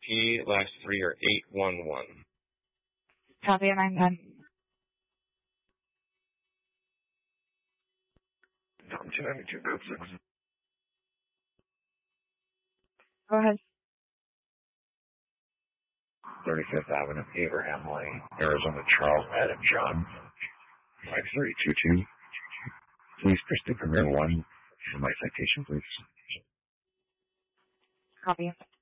P, last three are 811. Copy, and I'm done. 292, code 6. Go ahead. 35th Avenue, Abraham Lane, Arizona, Charles, Adam, John, 5322. Please proceed to Premier 1 for my citation, please. Copy.